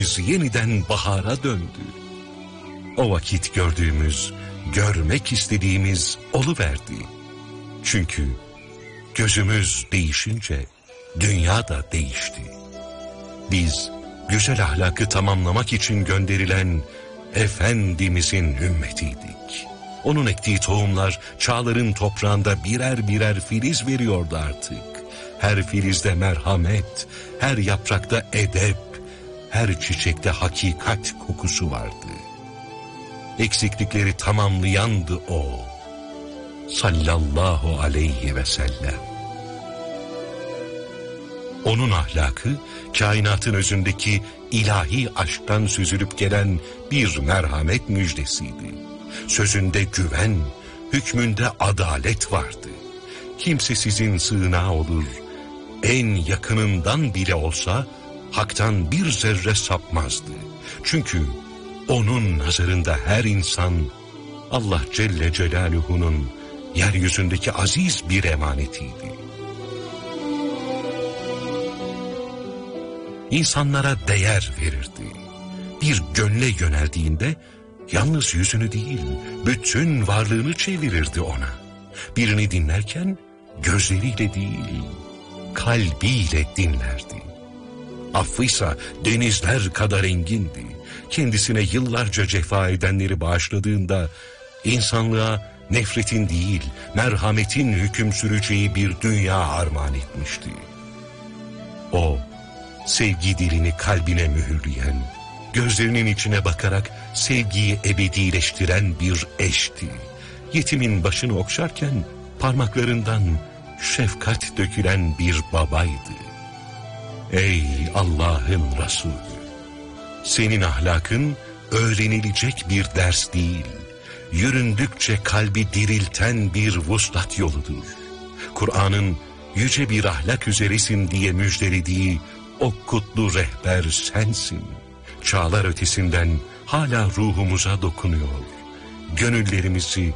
yeniden bahara döndü. O vakit gördüğümüz, görmek istediğimiz oluverdi. Çünkü gözümüz değişince dünya da değişti. Biz güzel ahlakı tamamlamak için gönderilen Efendimizin ümmetiydik. Onun ektiği tohumlar çağların toprağında birer birer filiz veriyordu artık. Her filizde merhamet, her yaprakta edep, her çiçekte hakikat kokusu vardı. Eksiklikleri tamamlayandı o. Sallallahu aleyhi ve sellem. Onun ahlakı, kainatın özündeki ilahi aşktan süzülüp gelen bir merhamet müjdesiydi. Sözünde güven, hükmünde adalet vardı. Kimse sizin sığınağı olur, en yakınından bile olsa haktan bir zerre sapmazdı. Çünkü onun nazarında her insan Allah Celle Celaluhu'nun yeryüzündeki aziz bir emanetiydi. İnsanlara değer verirdi. Bir gönle yöneldiğinde yalnız yüzünü değil, bütün varlığını çevirirdi ona. Birini dinlerken gözleriyle değil, kalbiyle dinlerdi. Affıysa denizler kadar engindi. Kendisine yıllarca cefa edenleri bağışladığında insanlığa nefretin değil, merhametin hüküm süreceği bir dünya armağan etmişti. O, sevgi dilini kalbine mühürleyen, gözlerinin içine bakarak sevgiyi ebedileştiren bir eşti. Yetimin başını okşarken parmaklarından şefkat dökülen bir babaydı. Ey Allah'ın Resulü! Senin ahlakın öğrenilecek bir ders değil, yüründükçe kalbi dirilten bir vuslat yoludur. Kur'an'ın yüce bir ahlak üzeresin diye müjdelediği o kutlu rehber sensin. Çağlar ötesinden hala ruhumuza dokunuyor. Gönüllerimizi